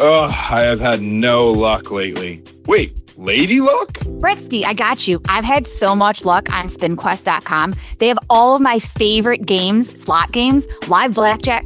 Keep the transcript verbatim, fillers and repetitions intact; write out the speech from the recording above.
Ugh, I have had no luck lately. Wait, Lady Luck? Britsky, I got you. I've had so much luck on spin quest dot com. They have all of my favorite games, slot games, live blackjack,